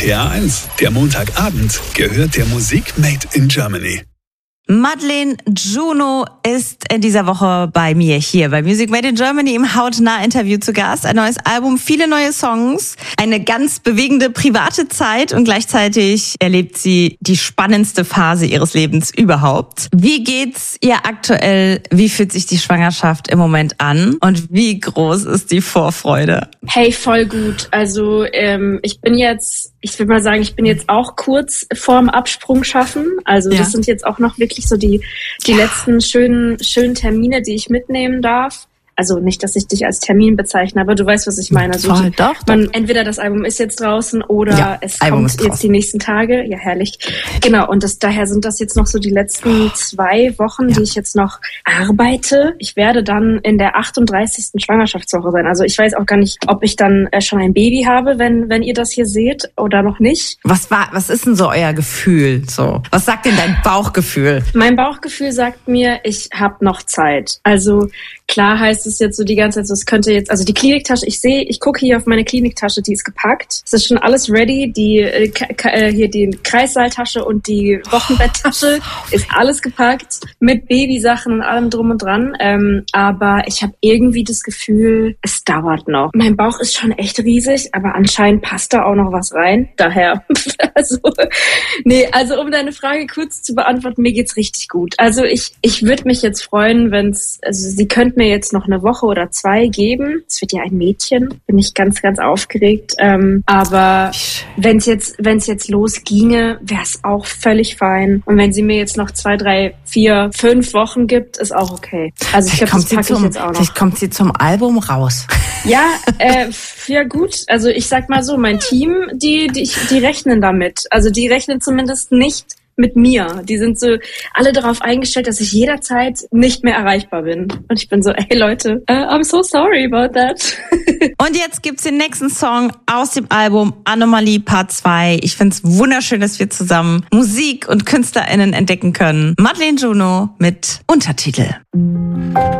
RPR1, der Montagabend, gehört der Musik Made in Germany. Madeleine Juno ist in dieser Woche bei mir hier bei Music Made in Germany im Hautnah-Interview zu Gast. Ein neues Album, viele neue Songs, eine ganz bewegende private Zeit und gleichzeitig erlebt sie die spannendste Phase ihres Lebens überhaupt. Wie geht's ihr aktuell? Wie fühlt sich die Schwangerschaft im Moment an? Und wie groß ist die Vorfreude? Hey, voll gut. Also ich würde mal sagen, ich bin jetzt auch kurz vorm Absprung schaffen. Also das sind jetzt auch noch wirklich so die letzten schönen Termine, die ich mitnehmen darf. Also nicht, dass ich dich als Termin bezeichne, aber du weißt, was ich meine. Also entweder das Album ist jetzt draußen oder es kommt jetzt die nächsten Tage. Ja, herrlich. Genau, und daher sind das jetzt noch so die letzten 2 Wochen, die ich jetzt noch arbeite. Ich werde dann in der 38. Schwangerschaftswoche sein. Also ich weiß auch gar nicht, ob ich dann schon ein Baby habe, wenn ihr das hier seht oder noch nicht. Was ist denn so euer Gefühl? So, was sagt denn dein Bauchgefühl? Mein Bauchgefühl sagt mir, ich habe noch Zeit. Also klar heißt es jetzt so die ganze Zeit, so es könnte jetzt, also die Kliniktasche, ich gucke hier auf meine Kliniktasche, die ist gepackt. Es ist schon alles ready, hier die Kreissaaltasche und die Wochenbetttasche ist alles gepackt mit Babysachen und allem drum und dran. Aber ich habe irgendwie das Gefühl, es dauert noch. Mein Bauch ist schon echt riesig, aber anscheinend passt da auch noch was rein. Daher, also um deine Frage kurz zu beantworten, mir geht's richtig gut. Also ich würde mich jetzt freuen, sie könnten mir jetzt noch eine Woche oder 2 geben. Es wird ja ein Mädchen. Bin ich ganz, ganz aufgeregt. Aber wenn es jetzt losginge, wäre es auch völlig fein. Und wenn sie mir jetzt noch 2, 3, 4, 5 Wochen gibt, ist auch okay. Also ich glaube, das packe ich jetzt auch noch. Vielleicht kommt sie zum Album raus. Ja, ja gut. Also ich sag mal so, mein Team, die rechnen damit. Also die rechnen zumindest nicht mit mir. Die sind so alle darauf eingestellt, dass ich jederzeit nicht mehr erreichbar bin. Und ich bin so, ey Leute, I'm so sorry about that. Und jetzt gibt's den nächsten Song aus dem Album Anomalie Part 2. Ich find's wunderschön, dass wir zusammen Musik und KünstlerInnen entdecken können. Madeleine Juno mit Untertitel.